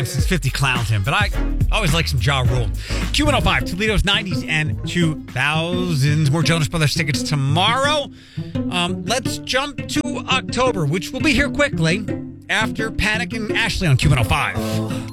Since 50 clowns him, but I always like some Ja Rule. Q105, Toledo's 90s and 2000s. More Jonas Brothers tickets tomorrow. Let's jump to October, which will be here quickly after Panic and Ashley on Q105.